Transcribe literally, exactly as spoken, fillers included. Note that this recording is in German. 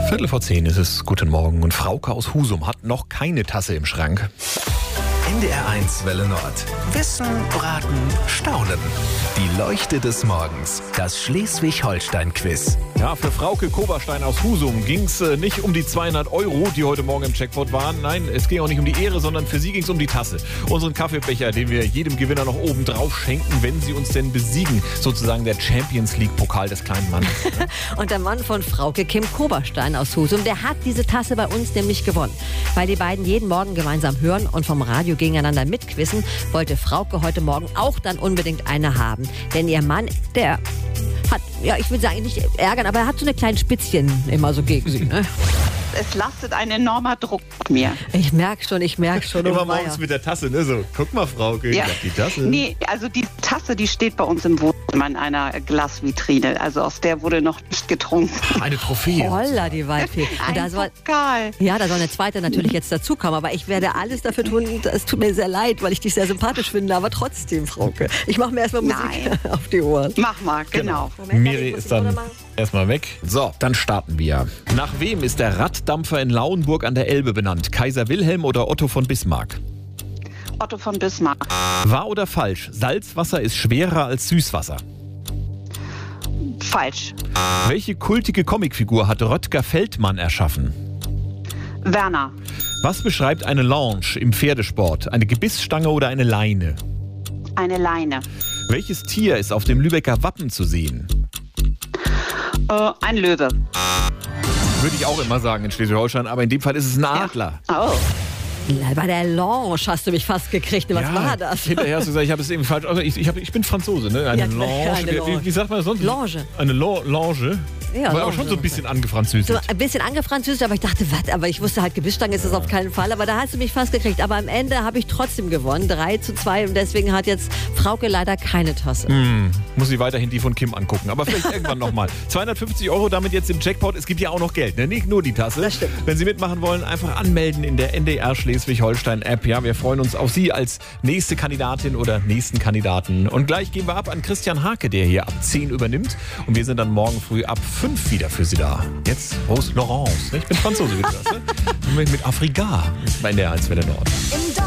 Viertel vor zehn ist es. Guten Morgen. Und Frauke aus Husum hat noch keine Tasse im Schrank. N D R eins Welle Nord. Wissen, Raten, Staunen. Die Leuchte des Morgens. Das Schleswig-Holstein-Quiz. Ja, für Frauke Koberstein aus Husum ging es äh, nicht um die zweihundert Euro, die heute Morgen im Jackpot waren. Nein, es ging auch nicht um die Ehre, sondern für sie ging es um die Tasse. Unseren Kaffeebecher, den wir jedem Gewinner noch oben drauf schenken, wenn sie uns denn besiegen. Sozusagen der Champions League-Pokal des kleinen Mannes. Und der Mann von Frauke, Kim Koberstein aus Husum, der hat diese Tasse bei uns nämlich gewonnen. Weil die beiden jeden Morgen gemeinsam hören und vom Radio gegeneinander mitquissen, wollte Frauke heute Morgen auch dann unbedingt eine haben. Denn ihr Mann, der hat, ja, ich will sagen, nicht ärgern, aber er hat so eine kleinen Spitzchen immer so gegen sie. Ne? Es lastet ein enormer Druck auf mir. Ich merke schon, ich merke schon. Immer oh morgens mit der Tasse, ne? So, guck mal, Frauke, Ja. die Tasse. Nee, also die Tasse, die steht bei uns im Wohnzimmer in einer Glasvitrine. Also aus der wurde noch nicht getrunken. Eine Trophäe. Holla, die Waldfee. Und da Ein soll, Pokal. ja, da soll eine zweite natürlich jetzt dazukommen. Aber ich werde alles dafür tun. Es tut mir sehr leid, weil ich dich sehr sympathisch finde. Aber trotzdem, Frauke. Ich mache mir erstmal Musik Nein. auf die Ohren. Mach mal, genau. Moment, Miri ich muss ist die Uhr dann machen. erstmal weg. So, dann starten wir. Nach wem ist der Raddampfer in Lauenburg an der Elbe benannt? Kaiser Wilhelm oder Otto von Bismarck? Otto von Bismarck. Wahr oder falsch? Salzwasser ist schwerer als Süßwasser. Falsch. Welche kultige Comicfigur hat Röttger Feldmann erschaffen? Werner. Was beschreibt eine Longe im Pferdesport? Eine Gebissstange oder eine Leine? Eine Leine. Welches Tier ist auf dem Lübecker Wappen zu sehen? Äh, ein Löwe. Würde ich auch immer sagen in Schleswig-Holstein, aber in dem Fall ist es ein Adler. Oh. Bei der Lounge hast du mich fast gekriegt. Was Ja, war das? Hinterher hast du gesagt, ich habe es eben falsch. Also ich, ich, hab, ich bin Franzose, ne? Eine Ja, Longe. eine Longe. Wie, wie sagt man das sonst? Longe. Eine Lo Longe. Ja, aber Longe. schon so ein bisschen angefranzösisch. So ein bisschen angefranzösisch, aber ich dachte, was? Aber ich wusste halt, Gebissstange ist das auf keinen Fall. Aber da hast du mich fast gekriegt. Aber am Ende habe ich trotzdem gewonnen. drei zu zwei. Und deswegen hat jetzt Frauke leider keine Tasse. Hm, muss ich weiterhin die von Kim angucken. Aber vielleicht irgendwann nochmal. zweihundertfünfzig Euro damit jetzt im Jackpot. Es gibt ja auch noch Geld, ne? Nicht nur die Tasse. Das stimmt. Wenn Sie mitmachen wollen, einfach anmelden in der N D R Schleswig-Holstein-App. Ja, wir freuen uns auf Sie als nächste Kandidatin oder nächsten Kandidaten. Und gleich gehen wir ab an Christian Hake, der hier ab zehn übernimmt. Und wir sind dann morgen früh ab fünf wieder für Sie da. Jetzt Rose Laurence. Ne? Ich bin Franzose, wie du das, ne? Mit Afrika bei N D R eins Welle Nord.